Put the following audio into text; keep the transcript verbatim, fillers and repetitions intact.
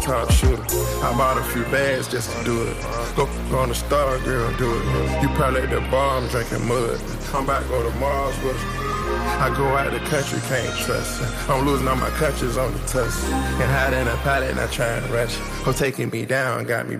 top shooter. I bought a few bags just to do it. Go, go on the star, girl, do it. You probably at the bar, I'm drinking mud. Come back, go to Mars with us. I go out the country, can't trust her. I'm losing all my clutches on the tusk. And hide in a pallet, not trying to rush. Her taking me down, got me